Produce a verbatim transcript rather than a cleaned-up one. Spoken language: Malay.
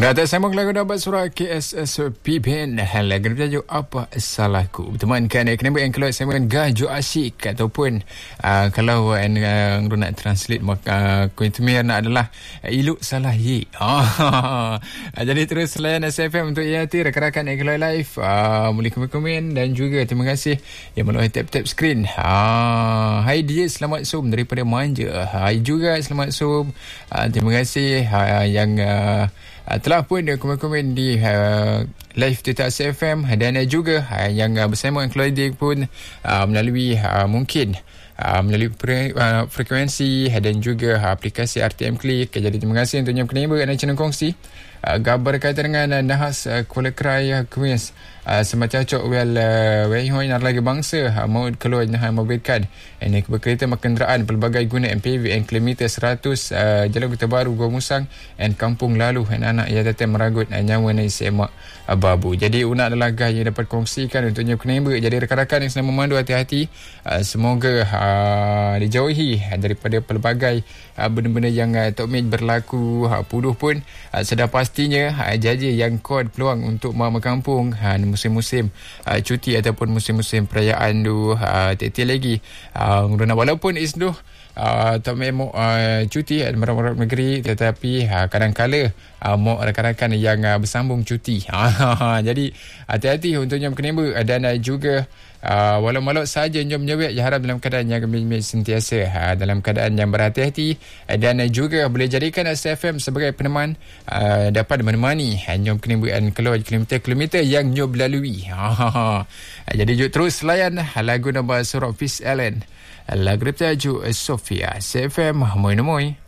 Pada atas sambung lagu dapat surah K S S P P N. Lagu bertajuk Apa Salahku. Bertemankan kena yang keluar sambungan Gaju Asyik ataupun uh, kalau uh, uh, nak translate maka uh, kuintumir nak adalah uh, Iluk Salah Ye. Uh, jadi terus layan S F M untuk I A T rakan-rakan yang keluar live. Uh, boleh komen-komen dan juga terima kasih yang melalui tap-tap screen. Uh, hai dia selamat sum daripada Manja. Hai juga selamat sum. Uh, terima kasih uh, yang uh, Uh, telah pun dia komen-komen di uh, live Twitter S F M dan uh, juga uh, yang uh, bersama dengan Claudia pun uh, melalui uh, mungkin uh, melalui pre, uh, frekuensi dan juga uh, aplikasi R T M Click. Jadi terima kasih untuk yang kena dan channel kongsi uh, gambar kaitan dengan uh, nahas uh, kuala kerai uh, kuis uh, semacam cocok well uh, wei hoi nak lagi bangsa uh, mau keluar nah memberikan ini berkaitan kenderaan pelbagai guna M P V and kilometer seratus uh, Jalan Kota Baru Gua Musang and Kampung Lalu dan anak yang datang meragut uh, nyawa ni semak uh, babu. Jadi unak adalah gaya yang dapat kongsikan untuk yang kena. Jadi rakan-rakan yang sedang memandu hati-hati, uh, semoga uh, dijauhi uh, daripada pelbagai uh, benda-benda yang uh, Tok Mej berlaku uh, puduh pun uh, sudah pastinya uh, jaji yang kod peluang untuk mama kampung uh, musim-musim uh, cuti ataupun musim-musim perayaan tu uh, tiap-tiap lagi uh, walaupun isnuh Uh, tak memang uh, cuti uh, merah-merah negeri tetapi uh, kadang-kala uh, mau rakan-rakan yang uh, bersambung cuti. Jadi hati-hati untuk nyom keneba dan uh, juga uh, walau-walau saja nyom nyewek ya harap dalam keadaan yang gembira sentiasa uh, dalam keadaan yang berhati-hati uh, dan uh, juga boleh jadikan S F M sebagai peneman uh, dapat menemani uh, nyom keneba dan keluar kilometer-kilometer yang nyom lalui. uh, jadi jom terus layan uh, lagu nama surah Fish Allen. Lagu bertajuk Sofia S F M Moy Moy.